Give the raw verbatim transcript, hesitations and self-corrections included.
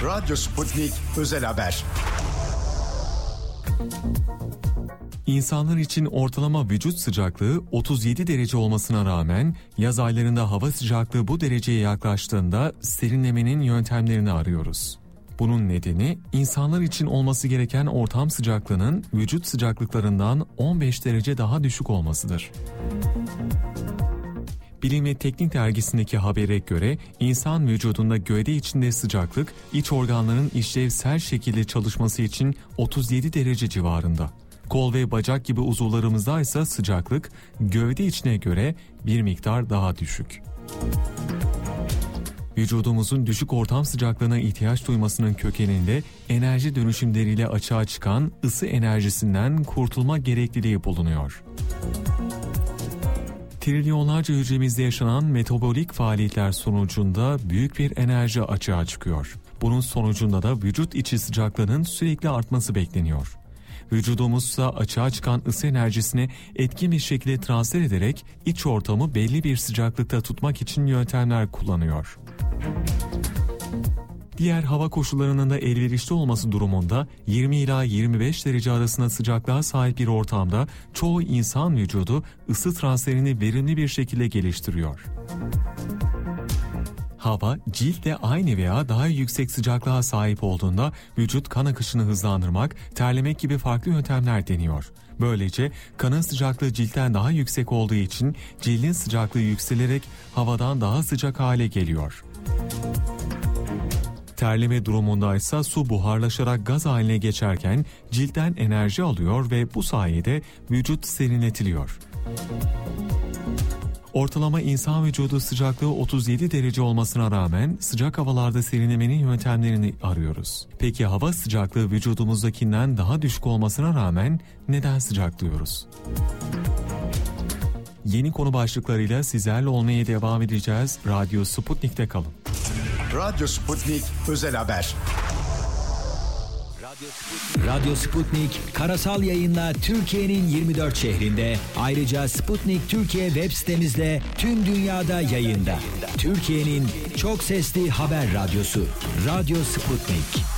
Radyo Sputnik Özel Haber. İnsanlar için ortalama vücut sıcaklığı otuz yedi derece olmasına rağmen yaz aylarında hava sıcaklığı bu dereceye yaklaştığında serinlemenin yöntemlerini arıyoruz. Bunun nedeni insanlar için olması gereken ortam sıcaklığının vücut sıcaklıklarından on beş derece daha düşük olmasıdır. Bilim ve Teknik dergisindeki habere göre insan vücudunda gövde içinde sıcaklık iç organların işlevsel şekilde çalışması için otuz yedi derece civarında. Kol ve bacak gibi uzuvlarımızda ise sıcaklık gövde içine göre bir miktar daha düşük. Vücudumuzun düşük ortam sıcaklığına ihtiyaç duymasının kökeninde enerji dönüşümleriyle açığa çıkan ısı enerjisinden kurtulma gerekliliği bulunuyor. Trilyonlarca hücremizde yaşanan metabolik faaliyetler sonucunda büyük bir enerji açığa çıkıyor. Bunun sonucunda da vücut içi sıcaklığının sürekli artması bekleniyor. Vücudumuz ise açığa çıkan ısı enerjisini etkin bir şekilde transfer ederek iç ortamı belli bir sıcaklıkta tutmak için yöntemler kullanıyor. Diğer hava koşullarının da elverişli olması durumunda yirmi ila yirmi beş derece arasında sıcaklığa sahip bir ortamda çoğu insan vücudu ısı transferini verimli bir şekilde geliştiriyor. Hava ciltle aynı veya daha yüksek sıcaklığa sahip olduğunda vücut kan akışını hızlandırmak, terlemek gibi farklı yöntemler deniyor. Böylece kanın sıcaklığı ciltten daha yüksek olduğu için cildin sıcaklığı yükselerek havadan daha sıcak hale geliyor. Terleme durumunda ise su buharlaşarak gaz haline geçerken ciltten enerji alıyor ve bu sayede vücut serinletiliyor. Ortalama insan vücudu sıcaklığı otuz yedi derece olmasına rağmen sıcak havalarda serinlemenin yöntemlerini arıyoruz. Peki hava sıcaklığı vücudumuzdakinden daha düşük olmasına rağmen neden sıcaklıyoruz? Yeni konu başlıklarıyla sizlerle olmaya devam edeceğiz. Radyo Sputnik'te kalın. Radyo Sputnik Özel Haber. Radyo Sputnik karasal yayınla Türkiye'nin yirmi dört şehrinde, ayrıca Sputnik Türkiye web sitemizle tüm dünyada yayında. Türkiye'nin çok sesli haber radyosu Radyo Sputnik.